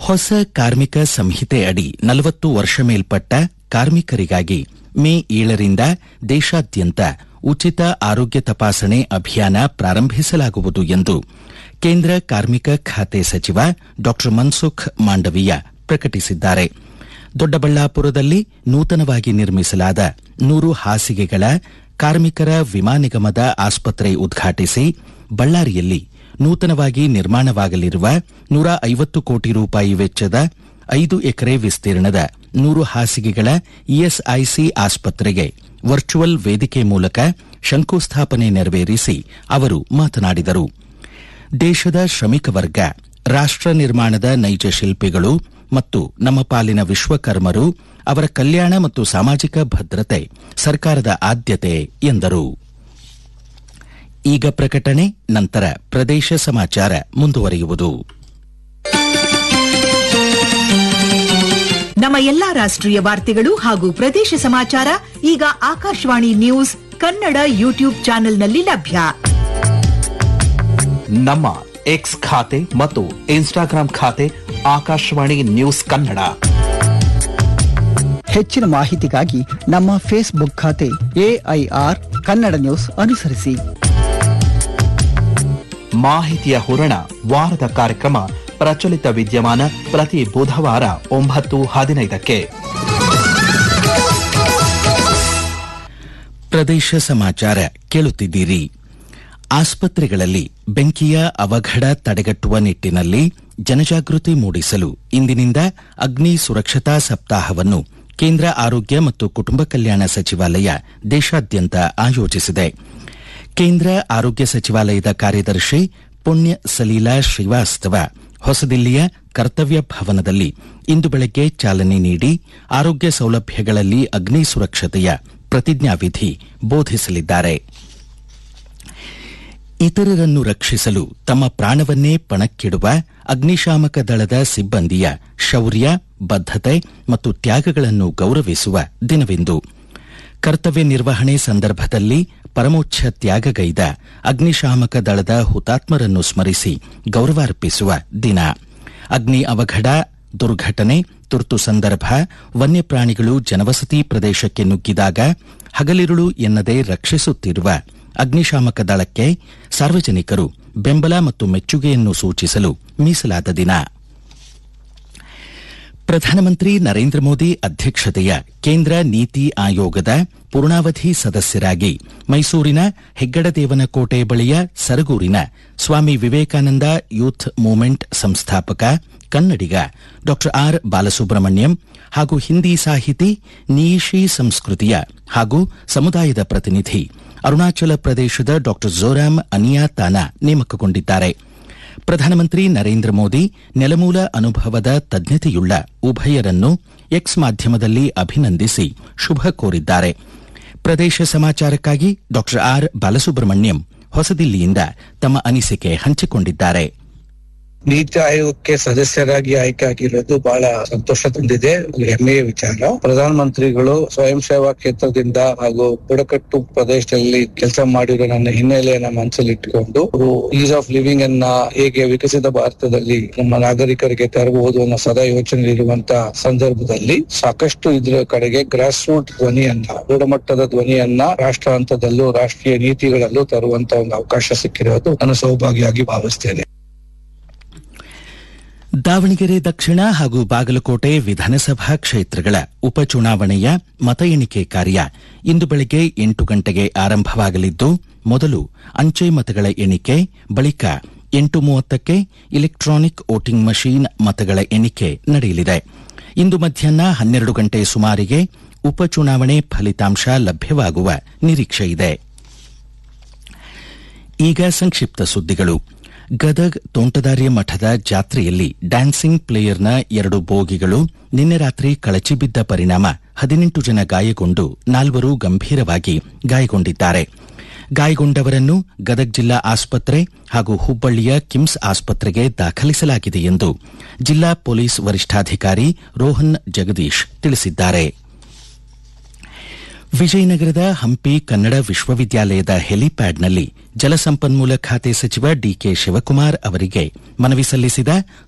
ಹೊಸ ಕಾರ್ಮಿಕ ಸಂಹಿತೆ ಅಡಿ 40 ವರ್ಷ ಮೇಲ್ಪಟ್ಟ ಕಾರ್ಮಿಕರಿಗಾಗಿ ಮೇ 7ರಿಂದ ದೇಶಾದ್ಯಂತ ಉಚಿತ ಆರೋಗ್ಯ ತಪಾಸಣೆ ಅಭಿಯಾನ ಪ್ರಾರಂಭಿಸಲಾಗುವುದು ಎಂದು ಕೇಂದ್ರ ಕಾರ್ಮಿಕ ಖಾತೆ ಸಚಿವ ಡಾ ಮನ್ಸುಖ್ ಮಾಂಡವೀಯ ಪ್ರಕಟಿಸಿದ್ದಾರೆ. ದೊಡ್ಡಬಳ್ಳಾಪುರದಲ್ಲಿ ನೂತನವಾಗಿ ನಿರ್ಮಿಸಲಾದ 100 ಹಾಸಿಗೆಗಳ ಕಾರ್ಮಿಕರ ವಿಮಾ ನಿಗಮದ ಆಸ್ಪತ್ರೆ ಉದ್ಘಾಟಿಸಿ ಬಳ್ಳಾರಿಯಲ್ಲಿ ನೂತನವಾಗಿ ನಿರ್ಮಾಣವಾಗಲಿರುವ 150 ಕೋಟಿ ರೂಪಾಯಿ ವೆಚ್ಚದ 5 ಎಕರೆ ವಿಸ್ತೀರ್ಣದ 100 ಹಾಸಿಗೆಗಳ ಇಎಸ್ಐಸಿ ಆಸ್ಪತ್ರೆಗೆ ವರ್ಚುವಲ್ ವೇದಿಕೆ ಮೂಲಕ ಶಂಕುಸ್ಥಾಪನೆ ನೆರವೇರಿಸಿ ಅವರು ಮಾತನಾಡಿದರು. ದೇಶದ ಶ್ರಮಿಕ ವರ್ಗ ರಾಷ್ಟ್ರ ನಿರ್ಮಾಣದ ನೈಜ ಶಿಲ್ಪಿಗಳು ಮತ್ತು ನಮ್ಮ ಪಾಲಿನ ವಿಶ್ವಕರ್ಮರು, ಅವರ ಕಲ್ಯಾಣ ಮತ್ತು ಸಾಮಾಜಿಕ ಭದ್ರತೆ ಸರ್ಕಾರದ ಆದ್ಯತೆ ಎಂದರು. ಈಗ ಪ್ರಕಟಣೆ, ನಂತರ ಪ್ರದೇಶ ಸಮಾಚಾರ ಮುಂದುವರಿಯುವುದು. ನಮ್ಮ ಎಲ್ಲಾ ರಾಷ್ಟ್ರೀಯ ವಾರ್ತೆಗಳು ಹಾಗೂ ಪ್ರದೇಶ ಸಮಾಚಾರ ಈಗ ಆಕಾಶವಾಣಿ ನ್ಯೂಸ್ ಕನ್ನಡ ಯೂಟ್ಯೂಬ್ ಚಾನೆಲ್ನಲ್ಲಿ ಲಭ್ಯ. ನಮ್ಮ ಎಕ್ಸ್ ಖಾತೆ ಮತ್ತು ಇನ್ಸ್ಟಾಗ್ರಾಂ ಖಾತೆ ಆಕಾಶವಾಣಿ ನ್ಯೂಸ್ ಕನ್ನಡ. ಹೆಚ್ಚಿನ ಮಾಹಿತಿಗಾಗಿ ನಮ್ಮ ಫೇಸ್ಬುಕ್ ಖಾತೆ AIR ಕನ್ನಡ ನ್ಯೂಸ್ ಅನುಸರಿಸಿ. ಮಾಹಿತಿಯ ಹೂರಣ ವಾರದ ಕಾರ್ಯಕ್ರಮ ಪ್ರಚಲಿತ ವಿದ್ಯಮಾನ ಪ್ರತಿ ಬುಧವಾರ 9:15ಕ್ಕೆ. ಪ್ರದೇಶ ಸಮಾಚಾರ ಕೇಳುತ್ತಿದ್ದೀರಿ. ಆಸ್ಪತ್ರೆಗಳಲ್ಲಿ ಬೆಂಕಿಯ ಅವಘಡ ತಡೆಗಟ್ಟುವ ನಿಟ್ಟಿನಲ್ಲಿ ಜನಜಾಗೃತಿ ಮೂಡಿಸಲು ಇಂದಿನಿಂದ ಅಗ್ನಿ ಸುರಕ್ಷತಾ ಸಪ್ತಾಹವನ್ನು ಕೇಂದ್ರ ಆರೋಗ್ಯ ಮತ್ತು ಕುಟುಂಬ ಕಲ್ಯಾಣ ಸಚಿವಾಲಯ ದೇಶಾದ್ಯಂತ ಆಯೋಜಿಸಿದೆ. ಕೇಂದ್ರ ಆರೋಗ್ಯ ಸಚಿವಾಲಯದ ಕಾರ್ಯದರ್ಶಿ ಪುಣ್ಯ ಸಲೀಲಾ ಶ್ರೀವಾಸ್ತವ ಹೊಸದಿಲ್ಲಿಯ ಕರ್ತವ್ಯ ಭವನದಲ್ಲಿ ಇಂದು ಬೆಳಗ್ಗೆ ಚಾಲನೆ ನೀಡಿ ಆರೋಗ್ಯ ಸೌಲಭ್ಯಗಳಲ್ಲಿ ಅಗ್ನಿ ಸುರಕ್ಷತೆಯ ಪ್ರತಿಜ್ಞಾವಿಧಿ ಬೋಧಿಸಲಿದ್ದಾರೆ. ಇತರರನ್ನು ರಕ್ಷಿಸಲು ತಮ್ಮ ಪ್ರಾಣವನ್ನೇ ಪಣಕ್ಕಿಡುವ ಅಗ್ನಿಶಾಮಕ ದಳದ ಸಿಬ್ಬಂದಿಯ ಶೌರ್ಯ, ಬದ್ಧತೆ ಮತ್ತು ತ್ಯಾಗಗಳನ್ನು ಗೌರವಿಸುವ ದಿನವಿಂದು. ಕರ್ತವ್ಯ ನಿರ್ವಹಣೆ ಸಂದರ್ಭದಲ್ಲಿ ಪರಮೋಚ್ಚ ತ್ಯಾಗಗೈದ ಅಗ್ನಿಶಾಮಕ ದಳದ ಹುತಾತ್ಮರನ್ನು ಸ್ಮರಿಸಿ ಗೌರವಾರ್ಪಿಸುವ ದಿನ. ಅಗ್ನಿ ಅವಘಡ, ದುರ್ಘಟನೆ, ತುರ್ತು ಸಂದರ್ಭ, ವನ್ಯಪ್ರಾಣಿಗಳು ಜನವಸತಿ ಪ್ರದೇಶಕ್ಕೆ ನುಗ್ಗಿದಾಗ ಹಗಲಿರುಳು ಎನ್ನದೇ ರಕ್ಷಿಸುತ್ತಿರುವ ಅಗ್ನಿಶಾಮಕ ದಳಕ್ಕೆ ಸಾರ್ವಜನಿಕರು ಬೆಂಬಲ ಮತ್ತು ಮೆಚ್ಚುಗೆಯನ್ನು ಸೂಚಿಸಲು ಮೀಸಲಾದ ದಿನ. ಪ್ರಧಾನಮಂತ್ರಿ ನರೇಂದ್ರ ಮೋದಿ ಅಧ್ಯಕ್ಷತೆಯ ಕೇಂದ್ರ ನೀತಿ ಆಯೋಗದ ಪೂರ್ಣಾವಧಿ ಸದಸ್ಯರಾಗಿ ಮೈಸೂರಿನ ಹೆಗ್ಗಡದೇವನಕೋಟೆ ಬಳಿಯ ಸರಗೂರಿನ ಸ್ವಾಮಿ ವಿವೇಕಾನಂದ ಯೂತ್ ಮೂವ್ಮೆಂಟ್ ಸಂಸ್ಥಾಪಕ ಕನ್ನಡಿಗ ಡಾ ಆರ್ ಬಾಲಸುಬ್ರಹ್ಮಣ್ಯಂ ಹಾಗೂ ಹಿಂದಿ ಸಾಹಿತಿ ನೀಶಿ ಸಂಸ್ಕೃತಿಯ ಹಾಗೂ ಸಮುದಾಯದ ಪ್ರತಿನಿಧಿ ಅರುಣಾಚಲ ಪ್ರದೇಶದ ಡಾ ಜೋರಾಮ್ ಅನಿಯಾ ತಾನಾ ನೇಮಕಗೊಂಡಿದ್ದಾರೆ. ಪ್ರಧಾನಮಂತ್ರಿ ನರೇಂದ್ರ ಮೋದಿ ನೆಲಮೂಲ ಅನುಭವದ ತಜ್ಞತೆಯುಳ್ಳ ಉಭಯರನ್ನು ಎಕ್ಸ್ ಮಾಧ್ಯಮದಲ್ಲಿ ಅಭಿನಂದಿಸಿ ಶುಭ ಕೋರಿದ್ದಾರೆ. ಪ್ರದೇಶ ಸಮಾಚಾರಕ್ಕಾಗಿ ಡಾ ಆರ್ ಬಾಲಸುಬ್ರಹ್ಮಣ್ಯಂ ಹೊಸದಿಲ್ಲಿಯಿಂದ ತಮ್ಮ ಅನಿಸಿಕೆ ಹಂಚಿಕೊಂಡಿದ್ದಾರೆ. ನೀತಿ ಆಯೋಗಕ್ಕೆ ಸದಸ್ಯರಾಗಿ ಆಯ್ಕೆ ಆಗಿರೋದು ಬಹಳ ಸಂತೋಷ ತಂದಿದೆ, ಹೆಮ್ಮೆಯ ವಿಚಾರ. ಪ್ರಧಾನಮಂತ್ರಿಗಳು ಸ್ವಯಂ ಸೇವಾ ಕ್ಷೇತ್ರದಿಂದ ಹಾಗೂ ಬುಡಕಟ್ಟು ಪ್ರದೇಶದಲ್ಲಿ ಕೆಲಸ ಮಾಡಿರೋ ನನ್ನ ಹಿನ್ನೆಲೆಯನ್ನ ಮನಸ್ಸಲ್ಲಿ ಇಟ್ಟುಕೊಂಡು ಈಸ್ ಆಫ್ ಲಿವಿಂಗ್ ಅನ್ನ ಹೇಗೆ ವಿಕಸಿತ ಭಾರತದಲ್ಲಿ ನಮ್ಮ ನಾಗರಿಕರಿಗೆ ತರಬಹುದು ಅನ್ನೋ ಸದಾ ಯೋಚನೆ ಇರುವಂತ ಸಂದರ್ಭದಲ್ಲಿ ಸಾಕಷ್ಟು ಇದ್ರ ಕಡೆಗೆ ಗ್ರಾಸ್ ರೂಟ್ ಧ್ವನಿಯನ್ನ, ಬುಡಮಟ್ಟದ ಧ್ವನಿಯನ್ನ ರಾಷ್ಟ್ರ ಹಂತದಲ್ಲೂ ರಾಷ್ಟ್ರೀಯ ನೀತಿಗಳಲ್ಲೂ ತರುವಂತ ಒಂದು ಅವಕಾಶ ಸಿಕ್ಕಿರೋದು ನನ್ನ ಸೌಭಾಗ್ಯವಾಗಿ ಭಾವಿಸ್ತೇನೆ. ದಾವಣಗೆರೆ ದಕ್ಷಿಣ ಹಾಗೂ ಬಾಗಲಕೋಟೆ ವಿಧಾನಸಭಾ ಕ್ಷೇತ್ರಗಳ ಉಪಚುನಾವಣೆಯ ಮತ ಎಣಿಕೆ ಕಾರ್ಯ ಇಂದು ಬೆಳಗ್ಗೆ 8 ಗಂಟೆಗೆ ಆರಂಭವಾಗಲಿದ್ದು, ಮೊದಲು ಅಂಚೆ ಮತಗಳ ಎಣಿಕೆ, ಬಳಿಕ 8:30ಕ್ಕೆ ಇಲೆಕ್ಟ್ರಾನಿಕ್ ವೋಟಿಂಗ್ ಮಷೀನ್ ಮತಗಳ ಎಣಿಕೆ ನಡೆಯಲಿದೆ. ಇಂದು ಮಧ್ಯಾಹ್ನ 12 ಗಂಟೆ ಸುಮಾರಿಗೆ ಉಪಚುನಾವಣೆ ಫಲಿತಾಂಶ ಲಭ್ಯವಾಗುವ ನಿರೀಕ್ಷೆಯಿದೆ. ಈಗ ಸಂಕ್ಷಿಪ್ತ ಸುದ್ದಿಗಳು. ಗದಗ್ ತೋಂಟದಾರ್ಯ ಮಠದ ಜಾತ್ರೆಯಲ್ಲಿ ಡ್ಯಾನ್ಸಿಂಗ್ ಪ್ಲೇಯರ್ನ 2 ಬೋಗಿಗಳು ನಿನ್ನೆ ರಾತ್ರಿ ಕಳಚಿ ಬಿದ್ದ ಪರಿಣಾಮ 18 ಜನ ಗಾಯಗೊಂಡು 4 ಗಂಭೀರವಾಗಿ ಗಾಯಗೊಂಡಿದ್ದಾರೆ. ಗಾಯಗೊಂಡವರನ್ನು ಗದಗ್ ಜಿಲ್ಲಾ ಆಸ್ಪತ್ರೆ ಹಾಗೂ ಹುಬ್ಬಳ್ಳಿಯ ಕಿಮ್ಸ್ ಆಸ್ಪತ್ರೆಗೆ ದಾಖಲಿಸಲಾಗಿದೆ ಎಂದು ಜಿಲ್ಲಾ ಪೊಲೀಸ್ ವರಿಷ್ಠಾಧಿಕಾರಿ ರೋಹನ್ ಜಗದೀಶ್ ತಿಳಿಸಿದ್ದಾರೆ. ವಿಜಯನಗರದ ಹಂಪಿ ಕನ್ನಡ ವಿಶ್ವವಿದ್ಯಾಲಯದ ಹೆಲಿಪ್ಯಾಡ್ನಲ್ಲಿ ಜಲಸಂಪನ್ಮೂಲ ಖಾತೆ ಸಚಿವ ಡಿಕೆ ಶಿವಕುಮಾರ್ ಅವರಿಗೆ ಮನವಿ ಸಲ್ಲಿಸಿದ